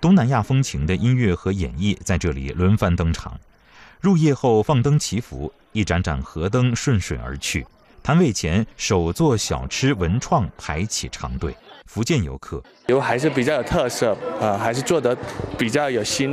东南亚风情的音乐和演绎在这里轮番登场。入夜后放灯祈福，一盏盏河灯顺水而去。摊位前手作小吃文创排起长队。福建游客还是比较有特色，还是做得比较有新